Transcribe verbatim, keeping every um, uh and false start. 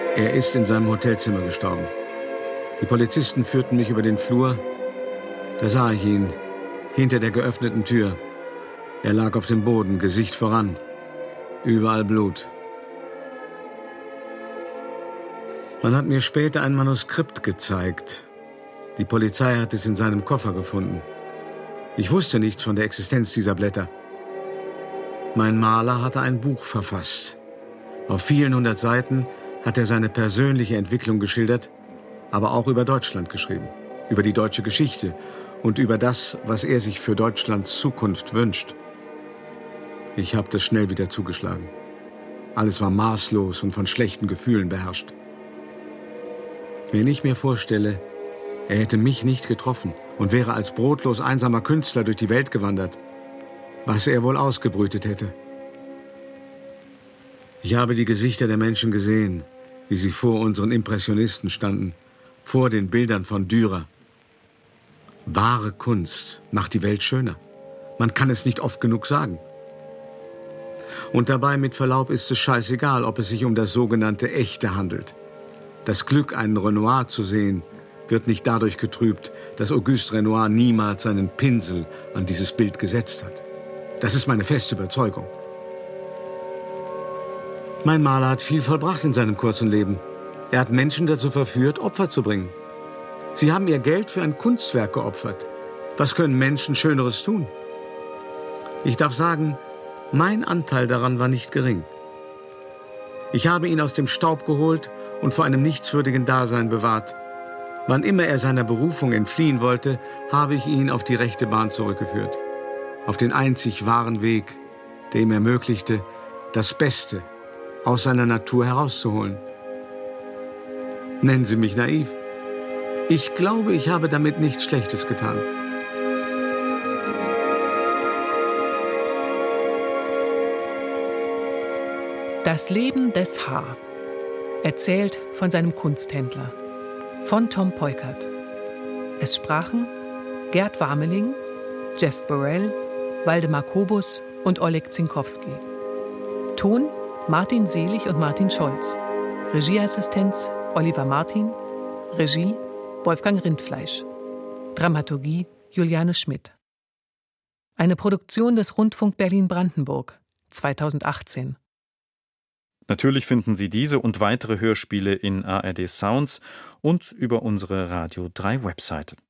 Er ist in seinem Hotelzimmer gestorben. Die Polizisten führten mich über den Flur. Da sah ich ihn, hinter der geöffneten Tür. Er lag auf dem Boden, Gesicht voran. Überall Blut. Man hat mir später ein Manuskript gezeigt. Die Polizei hat es in seinem Koffer gefunden. Ich wusste nichts von der Existenz dieser Blätter. Mein Maler hatte ein Buch verfasst. Auf vielen hundert Seiten hat er seine persönliche Entwicklung geschildert, aber auch über Deutschland geschrieben, über die deutsche Geschichte und über das, was er sich für Deutschlands Zukunft wünscht. Ich habe das schnell wieder zugeschlagen. Alles war maßlos und von schlechten Gefühlen beherrscht. Wenn ich mir vorstelle, er hätte mich nicht getroffen und wäre als brotlos einsamer Künstler durch die Welt gewandert, was er wohl ausgebrütet hätte. Ich habe die Gesichter der Menschen gesehen, wie sie vor unseren Impressionisten standen, vor den Bildern von Dürer. Wahre Kunst macht die Welt schöner. Man kann es nicht oft genug sagen. Und dabei, mit Verlaub, ist es scheißegal, ob es sich um das sogenannte Echte handelt. Das Glück, einen Renoir zu sehen, wird nicht dadurch getrübt, dass Auguste Renoir niemals seinen Pinsel an dieses Bild gesetzt hat. Das ist meine feste Überzeugung. Mein Maler hat viel vollbracht in seinem kurzen Leben. Er hat Menschen dazu verführt, Opfer zu bringen. Sie haben ihr Geld für ein Kunstwerk geopfert. Was können Menschen Schöneres tun? Ich darf sagen, mein Anteil daran war nicht gering. Ich habe ihn aus dem Staub geholt und vor einem nichtswürdigen Dasein bewahrt. Wann immer er seiner Berufung entfliehen wollte, habe ich ihn auf die rechte Bahn zurückgeführt. Auf den einzig wahren Weg, der ihm ermöglichte, das Beste aus seiner Natur herauszuholen. Nennen Sie mich naiv. Ich glaube, ich habe damit nichts Schlechtes getan. Das Leben des H. Erzählt von seinem Kunsthändler. Von Tom Peukert. Es sprachen Gerd Warmeling, Jeff Burrell, Waldemar Kobus und Oleg Zinkowski. Ton Martin Selig und Martin Scholz. Regieassistenz Oliver Martin. Regie Wolfgang Rindfleisch. Dramaturgie Juliane Schmidt. Eine Produktion des Rundfunk Berlin-Brandenburg zweitausendachtzehn. Natürlich finden Sie diese und weitere Hörspiele in A R D Sounds und über unsere Radio drei Webseite.